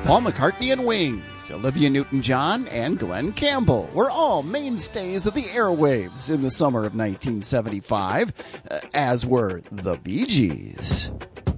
Paul McCartney and Wings, Olivia Newton-John, and Glenn Campbell were all mainstays of the airwaves in the summer of 1975, as were the Bee Gees.